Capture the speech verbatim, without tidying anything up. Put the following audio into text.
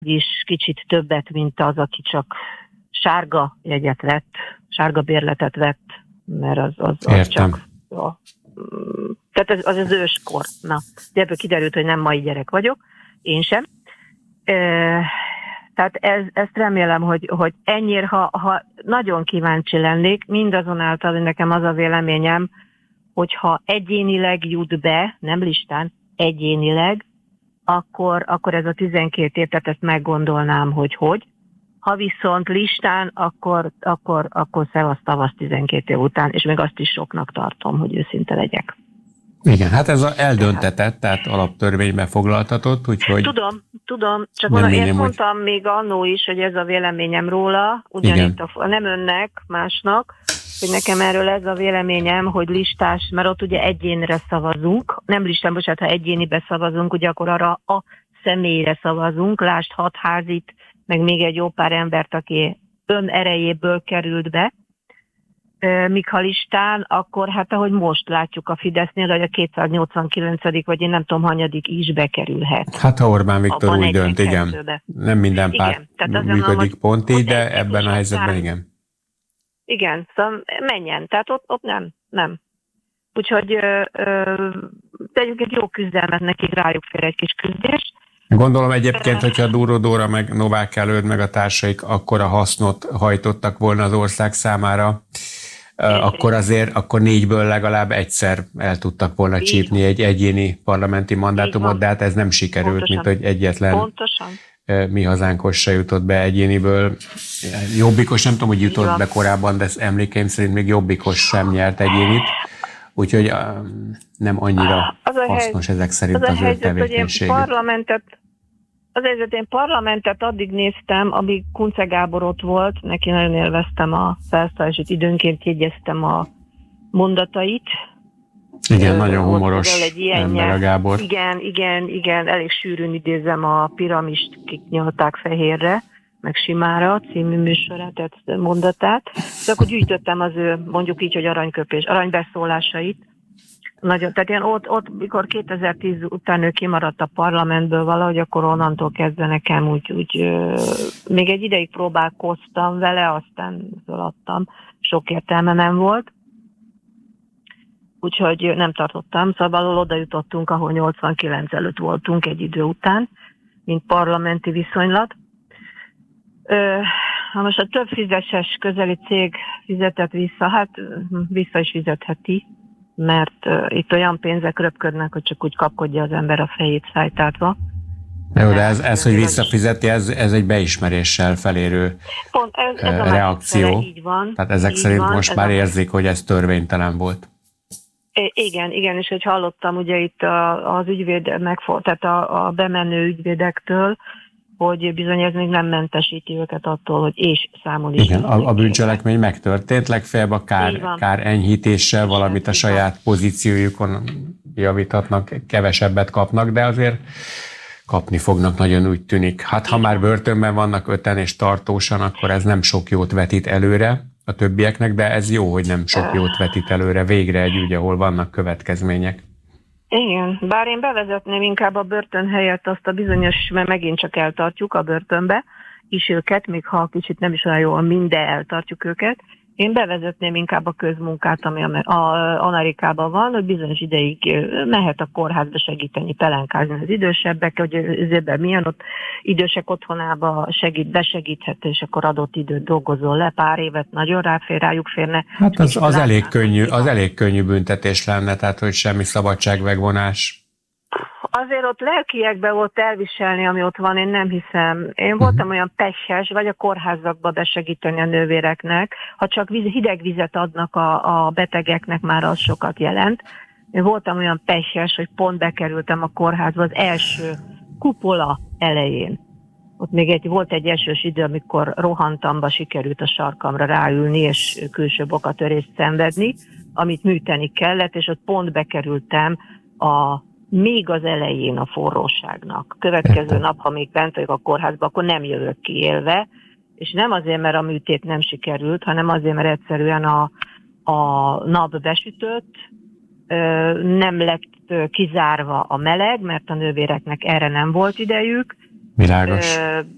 is kicsit többet, mint az, aki csak sárga jegyet vett, sárga bérletet vett, mert az, az, az csak... A, tehát az, az az őskor. Na, de ebből kiderült, hogy nem mai gyerek vagyok, én sem. E, tehát ez, ezt remélem, hogy, hogy ennyire, ha, ha nagyon kíváncsi lennék, mindazonáltal nekem az a véleményem, hogyha egyénileg jut be, nem listán, egyénileg, akkor, akkor ez a tizenkét év, tehát ezt meggondolnám, hogy hogy. Ha viszont listán, akkor, akkor, akkor szevasz tavasz tizenkét év után, és még azt is soknak tartom, hogy őszinte legyek. Igen, hát ez a eldöntetett, tehát alaptörvényben foglaltatott, úgyhogy... Tudom, tudom, csak mondom, én mondtam hogy... még annó is, hogy ez a véleményem róla, ugyanitt a, nem önnek, másnak, hogy nekem erről ez a véleményem, hogy listás, mert ott ugye egyénre szavazunk, nem listán, bocsánat, ha egyénibe szavazunk, ugye akkor arra a személyre szavazunk, lásd hat házit, meg még egy jó pár embert, aki ön erejéből került be, míg ha listán, akkor hát ahogy most látjuk a Fidesznél, hogy a kétszáznyolcvankilencedik vagy én nem tudom, hanyadik is bekerülhet. Hát ha Orbán Viktor úgy dönt, igen. Kettőbe. Nem minden párt igen, működik pont így, de ebben a helyzetben igen. Igen, szóval menjen, tehát ott, ott nem, nem. Úgyhogy ö, ö, tegyünk egy jó küzdelmet nekik, rájuk fér egy kis küzdés. Gondolom egyébként, hogyha Dúró Dóra, meg Novák Előd, meg a társaik akkora hasznot hajtottak volna az ország számára, akkor azért, akkor négyből legalább egyszer el tudtak volna így csípni van. Egy egyéni parlamenti mandátumot, de hát ez nem sikerült, pontosan. Mint hogy egyetlen pontosan. Mi hazánkhoz se jutott be egyéniből. Jobbikos, nem tudom, hogy jutott be korábban, de emlékeim szerint még Jobbikos sem nyert egyénit. Úgyhogy nem annyira az hasznos hely, ezek szerint az, az ő tevékenysége. Parlamentet, az helyzet, én parlamentet addig néztem, amíg Kunce Gábor ott volt, neki nagyon élveztem a felszólását, időnként jegyeztem a mondatait. Igen, Ö, nagyon humoros ember a Gábor. Igen, igen, igen, elég sűrűn idézem a Piramist, kik nyalták fehérre, meg Simára című műsorát, tehát mondatát. De akkor gyűjtöttem az ő, mondjuk így, hogy aranyköpés, aranybeszólásait. Nagyon, tehát én ott, ott, mikor kétezer-tíz után ő kimaradt a parlamentből valahogy, akkor onnantól kezdve nekem úgy, úgy ö, még egy ideig próbálkoztam vele, aztán feladtam, sok értelme nem volt. Úgyhogy nem tartottam, szóval oda jutottunk, ahol nyolcvankilenc előtt voltunk egy idő után, mint parlamenti viszonylat. Ha most a több fizeses közeli cég fizetett vissza, hát vissza is fizetheti, mert itt olyan pénzek röpködnek, hogy csak úgy kapkodja az ember a fejét szájtátva. Jó, de ez, ez hogy visszafizeti, ez, ez egy beismeréssel felérő Pont ez, ez a reakció. Így van, Tehát ezek így szerint van, most már érzik, hogy ez törvénytelen volt. Igen, igen, és hogy hallottam ugye itt az ügyvéd, megfog, tehát a, a bemenő ügyvédektől, hogy bizony ez még nem mentesíti őket attól, hogy és számol is. Igen, a, a bűncselekmény megtörtént, legfeljebb a kár, kár enyhítéssel valamit a saját pozíciójukon javíthatnak, kevesebbet kapnak, de azért kapni fognak, nagyon úgy tűnik. Hát ha már börtönben vannak öten és tartósan, akkor ez nem sok jót vetít előre a többieknek, de ez jó, hogy nem sok jót vetít előre végre egy ügy, ahol vannak következmények. Igen, bár én bevezetném inkább a börtön helyett azt a bizonyos, mert megint csak eltartjuk a börtönbe is őket, még ha kicsit nem is olyan jól, minden eltartjuk őket. Én bevezetném inkább a közmunkát, ami a Amerikában van, hogy bizonyos ideig mehet a kórházba segíteni, pelenkázni az idősebbek, hogy ezért milyen ott idősek otthonába segít, besegíthet, és akkor adott időt dolgozol le, pár évet nagyon ráfér, rájuk férne. Hát az, az, elég könnyű, az elég könnyű büntetés lenne, tehát hogy semmi szabadságmegvonás. Azért ott lelkiekbe volt elviselni, ami ott van, én nem hiszem. Én voltam uh-huh. olyan pesshes, vagy a kórházakba besegíteni a nővéreknek. Ha csak víz, hideg vizet adnak a, a betegeknek, már az sokat jelent. Én voltam olyan pesshes, hogy pont bekerültem a kórházba az első kupola elején. Ott még egy, volt egy esős idő, amikor rohantamba sikerült a sarkamra ráülni, és külső bokatörést szenvedni, amit műteni kellett, és ott pont bekerültem a még az elején a forróságnak. Következő nap, ha még bent vagyok a kórházba, akkor nem jövök ki élve, és nem azért, mert a műtét nem sikerült, hanem azért, mert egyszerűen a, a nap besütött, nem lett kizárva a meleg, mert a nővéreknek erre nem volt idejük. Világos.